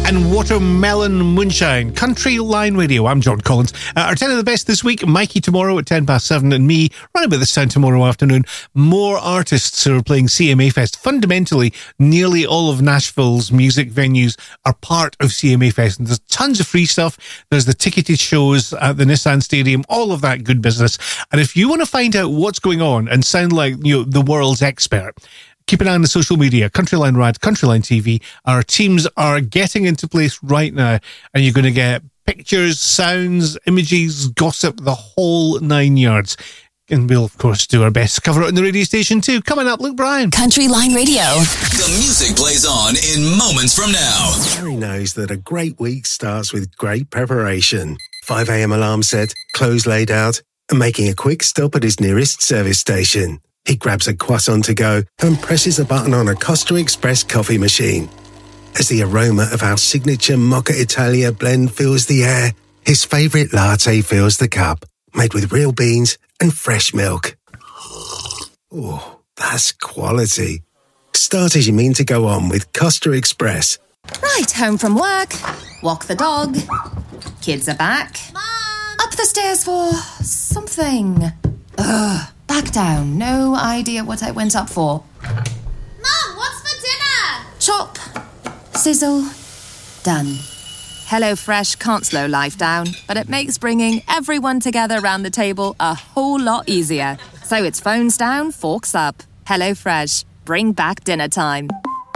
and Watermelon Moonshine. Country Line Radio. I'm John Collins. Our 10 of the best this week, Mikey tomorrow at 7:10, and me right about this time tomorrow afternoon. More artists who are playing CMA Fest. Fundamentally, nearly all of Nashville's music venues are part of CMA Fest, and there's tons of free stuff. There's the ticketed shows at the Nissan Stadium, all of that good business. And if you want to find out what's going on and sound like, you know, the world's expert, keep an eye on the social media, Countryline Rad, Countryline TV. Our teams are getting into place right now, and you're going to get pictures, sounds, images, gossip, the whole 9 yards. And we'll, of course, do our best to cover it on the radio station too. Coming up, Luke Bryan. Countryline Radio. The music plays on in moments from now. Gary knows that a great week starts with great preparation. 5 a.m. alarm set, clothes laid out, and making a quick stop at his nearest service station. He grabs a croissant to go and presses a button on a Costa Express coffee machine. As the aroma of our signature Mocha Italia blend fills the air, his favourite latte fills the cup, made with real beans and fresh milk. Oh, that's quality. Start as you mean to go on with Costa Express. Right, home from work, walk the dog, kids are back. Mom! Up the stairs for something. Back down, no idea what I went up for. Mom, what's for dinner? Chop, sizzle, done. HelloFresh can't slow life down, but it makes bringing everyone together around the table a whole lot easier. So it's phones down, forks up. HelloFresh, bring back dinner time.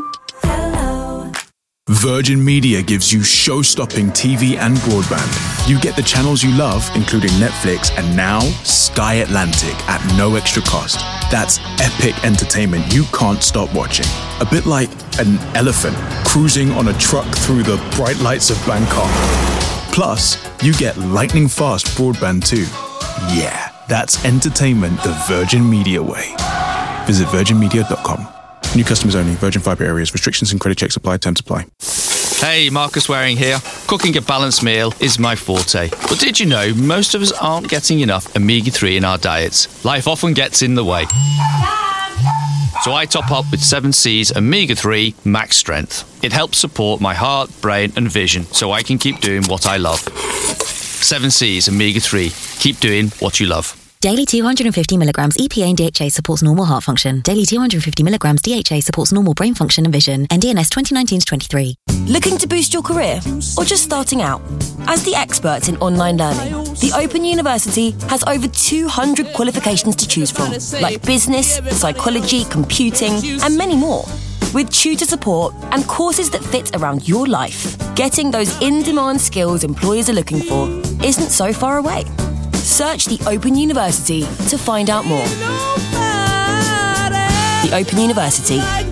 Virgin Media gives you show-stopping TV and broadband. You get the channels you love, including Netflix, and now Sky Atlantic at no extra cost. That's epic entertainment you can't stop watching. A bit like an elephant cruising on a truck through the bright lights of Bangkok. Plus, you get lightning-fast broadband too. Yeah, that's entertainment the Virgin Media way. Visit virginmedia.com. New customers only. Virgin Fibre areas. Restrictions and credit checks apply. Terms apply. Hey, Marcus Waring here. Cooking a balanced meal is my forte. But did you know most of us aren't getting enough omega-3 in our diets? Life often gets in the way. So I top up with 7C's Omega-3 Max Strength. It helps support my heart, brain and vision so I can keep doing what I love. 7C's Omega-3. Keep doing what you love. Daily 250 milligrams EPA and DHA supports normal heart function. Daily 250 milligrams DHA supports normal brain function and vision. NDNS 2019-23. Looking to boost your career or just starting out? As the experts in online learning, the Open University has over 200 qualifications to choose from, like business, psychology, computing, and many more. With tutor support and courses that fit around your life, getting those in-demand skills employers are looking for isn't so far away. Search the Open University to find out more. The Open University,